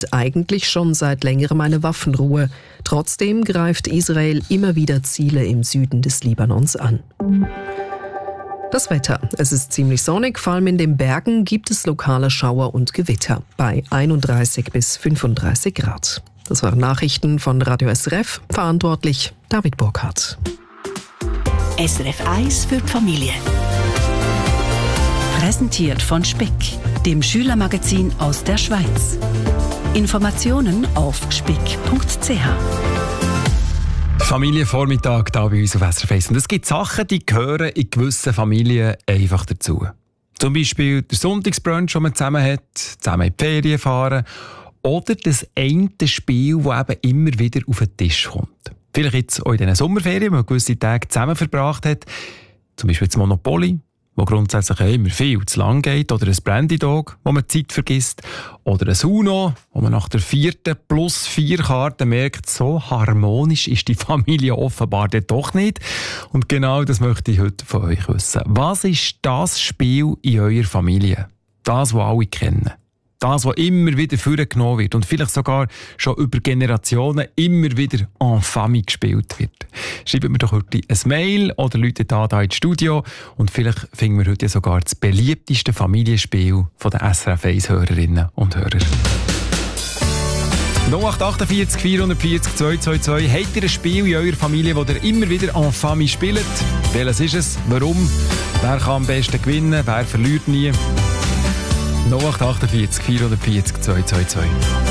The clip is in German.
eigentlich schon seit längerem eine Waffenruhe. Trotzdem greift Israel immer wieder Ziele im Süden des Libanons an. Das Wetter. Es ist ziemlich sonnig, vor allem in den Bergen gibt es lokale Schauer und Gewitter bei 31 bis 35 Grad. Das waren Nachrichten von Radio SRF, verantwortlich David Burkhardt. SRF 1 für die Familie. Präsentiert von Speck, dem Schülermagazin aus der Schweiz. Informationen auf speck.ch. Familienvormittag hier bei uns auf SRF 1. Und es gibt Sachen, die gehören in gewissen Familien einfach dazu. Zum Beispiel der Sonntagsbrunch, den man zusammen hat, zusammen in die Ferien fahren. Oder das eine Spiel, das eben immer wieder auf den Tisch kommt. Vielleicht jetzt auch in diesen Sommerferien, wo man gewisse Tage zusammen verbracht hat. Zum Beispiel das Monopoly, wo grundsätzlich immer viel zu lang geht. Oder ein Brandy Dog, wo man Zeit vergisst. Oder ein Uno, wo man nach der 4. plus 4 Karten merkt, so harmonisch ist die Familie offenbar doch nicht. Und genau das möchte ich heute von euch wissen. Was ist das Spiel in eurer Familie? Das, was alle kennen. Das, was immer wieder vorgenommen wird und vielleicht sogar schon über Generationen immer wieder en famille gespielt wird. Schreibt mir doch heute ein Mail oder Leute hier ins Studio und vielleicht finden wir heute sogar das beliebteste Familienspiel der SRF 1-Hörerinnen und Hörer. 0848 440 222. Habt ihr ein Spiel in eurer Familie, das ihr immer wieder en famille spielt? Welches ist es? Warum? Wer kann am besten gewinnen? Wer verliert nie? 0848 440 222.